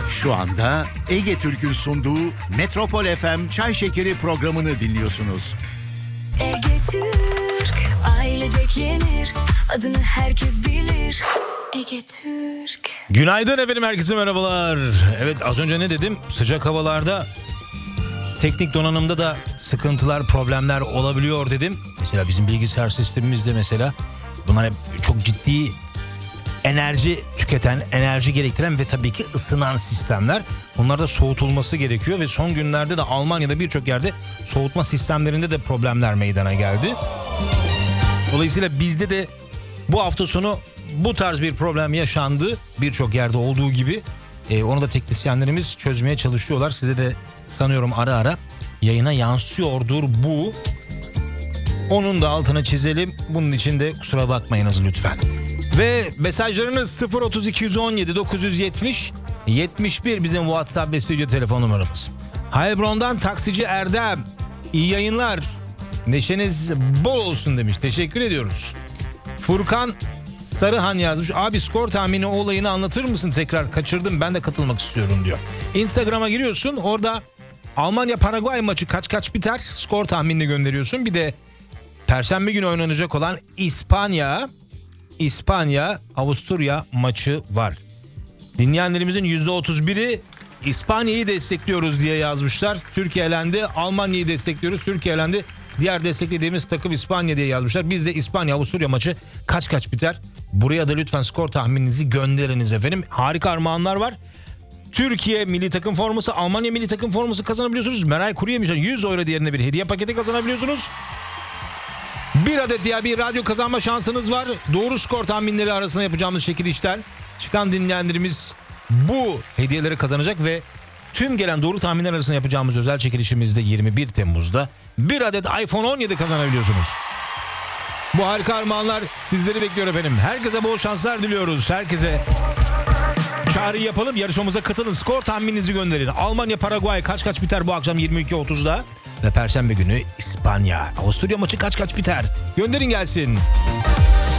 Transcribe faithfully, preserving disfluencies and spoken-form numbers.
Şu anda Ege Türk'ün sunduğu Metropol F M Çay Şekeri programını dinliyorsunuz. Ege Türk, ailecek yenir, adını herkes bilir. Ege Türk. Günaydın efendim, herkese merhabalar. Evet, az önce ne dedim? Sıcak havalarda teknik donanımda da sıkıntılar, problemler olabiliyor dedim. Mesela bizim bilgisayar sistemimizde mesela bunlar hep çok ciddi enerji tüketen, enerji gerektiren ve tabii ki ısınan sistemler. Bunlar da soğutulması gerekiyor ve son günlerde de Almanya'da birçok yerde soğutma sistemlerinde de problemler meydana geldi. Dolayısıyla bizde de bu hafta sonu bu tarz bir problem yaşandı. Birçok yerde olduğu gibi. Ee, onu da teknisyenlerimiz çözmeye çalışıyorlar. Size de sanıyorum ara ara yayına yansıyordur bu. Onun da altını çizelim. Bunun için de kusura bakmayınız lütfen. Ve mesajlarınız sıfır otuz iki on yedi dokuz yetmiş yetmiş bir bizim WhatsApp ve stüdyo telefon numaramız. Heilbronn'dan taksici Erdem. İyi yayınlar. Neşeniz bol olsun demiş. Teşekkür ediyoruz. Furkan Sarıhan yazmış. Abi skor tahmini olayını anlatır mısın tekrar? Kaçırdım, ben de katılmak istiyorum diyor. Instagram'a giriyorsun, orada Almanya Paraguay maçı kaç kaç biter skor tahminini gönderiyorsun. Bir de Perşembe günü oynanacak olan İspanya İspanya Avusturya maçı var. Dinleyenlerimizin yüzde otuz biri İspanya'yı destekliyoruz diye yazmışlar. Türkiye elendi, Almanya'yı destekliyoruz. Türkiye elendi, diğer desteklediğimiz takım İspanya diye yazmışlar. Biz de İspanya Avusturya maçı kaç kaç biter? Buraya da lütfen skor tahmininizi gönderiniz efendim. Harika armağanlar var. Türkiye milli takım forması, Almanya milli takım forması kazanabiliyorsunuz. Meral Kuruyemiş'ten yüz euro değerinde bir hediye paketi kazanabiliyorsunuz. Bir adet diğer bir radyo kazanma şansınız var. Doğru skor tahminleri arasında yapacağımız çekilişten çıkan dinleyenlerimiz bu hediyeleri kazanacak ve tüm gelen doğru tahminler arasında yapacağımız özel çekilişimizde yirmi bir Temmuz'da bir adet iPhone on yedi kazanabiliyorsunuz. Bu harika armağanlar sizleri bekliyor efendim. Herkese bol şanslar diliyoruz. Herkese çağrı yapalım, yarışmamıza katılın, skor tahmininizi gönderin. Almanya Paraguay kaç kaç biter bu akşam yirmi iki otuzda ve Perşembe günü İspanya Avusturya maçı kaç kaç biter? Gönderin gelsin.